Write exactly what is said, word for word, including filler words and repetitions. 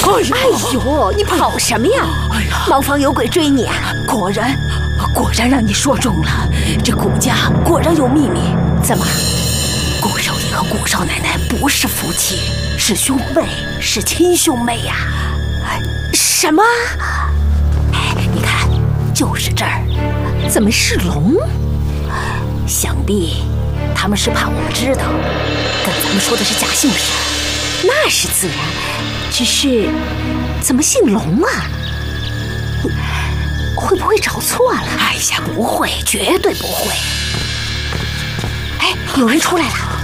哎呦，你跑什么呀？ 哎呀， 茅房有鬼追你啊！ 果然，果然让你说中了，这谷家果然有秘密。 怎么？ 谷少爷和谷少奶奶不是夫妻，是兄妹，是亲兄妹呀！ 什么？ 哎，你看，就是这儿。 怎么是龙？ 想必他们是怕我们知道，跟咱们说的是假姓氏。 那是自然，只是怎么姓龙啊？会不会找错了？ 哎呀，不会，绝对不会。 哎，有人出来了。